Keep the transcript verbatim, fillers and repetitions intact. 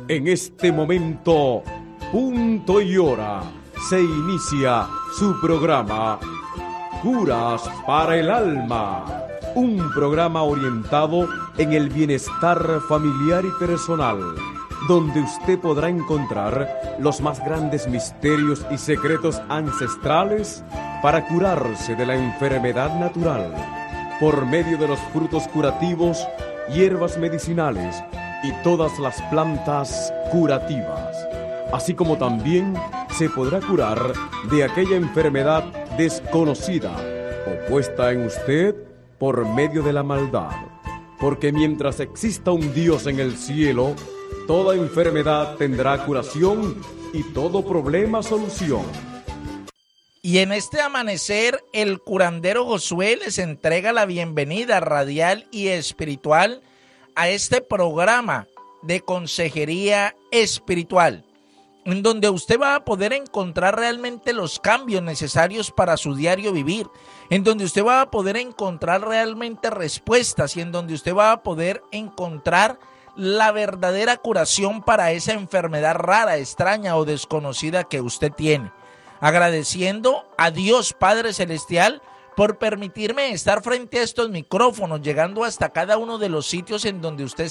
En este momento, punto y hora, se inicia su programa Curas para el Alma, un programa orientado en el bienestar familiar y personal, donde usted podrá encontrar los más grandes misterios y secretos ancestrales para curarse de la enfermedad natural, por medio de los frutos curativos, hierbas medicinales y todas las plantas curativas, así como también se podrá curar de aquella enfermedad desconocida o puesta en usted por medio de la maldad, porque mientras exista un Dios en el cielo, toda enfermedad tendrá curación y todo problema solución. Y en este amanecer, el curandero Josué les entrega la bienvenida radial y espiritual a este programa de consejería espiritual, en donde usted va a poder encontrar realmente los cambios necesarios para su diario vivir, en donde usted va a poder encontrar realmente respuestas y en donde usted va a poder encontrar la verdadera curación para esa enfermedad rara, extraña o desconocida que usted tiene. Agradeciendo a Dios Padre Celestial por permitirme estar frente a estos micrófonos, llegando hasta cada uno de los sitios en donde usted